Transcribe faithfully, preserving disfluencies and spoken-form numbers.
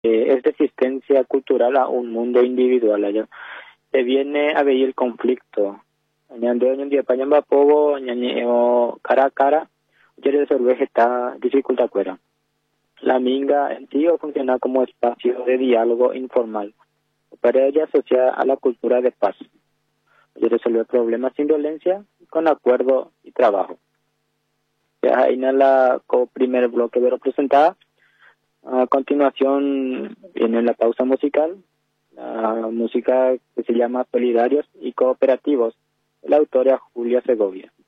eh, es resistencia cultural a un mundo individual. Allá se viene a ver el conflicto. Añadiendo en día pañamba povo, añadiendo cara a cara, ya resolver esta dificultad fuera. La minga en sí funciona como espacio de diálogo informal, para ella asociada a la cultura de paz, de resolver problemas sin violencia, con acuerdo y trabajo. Ya ahí en la primer bloque de representada. A continuación viene la pausa musical, la música que se llama Solidarios y Cooperativos, de la autora Julia Segovia.